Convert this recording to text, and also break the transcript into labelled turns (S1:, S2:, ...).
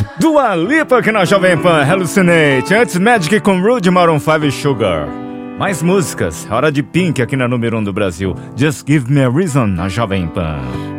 S1: Dua Lipa aqui na Jovem Pan, Hallucinate. Antes Magic com Rude, Maroon 5 e Sugar. Mais músicas, hora de Pink aqui na número 1 do Brasil. Just Give Me a Reason na Jovem Pan.